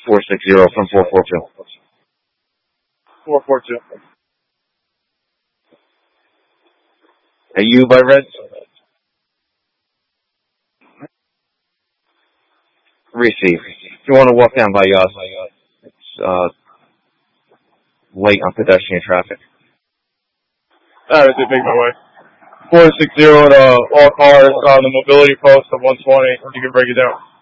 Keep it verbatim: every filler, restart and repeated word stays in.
four six zero from four four two. four four two. Are you by Reds? Receive. If you want to walk down by us, it's uh, late on pedestrian traffic. Alright, they make my way. four six zero to all cars on the mobility post of one twenty. You can break it down.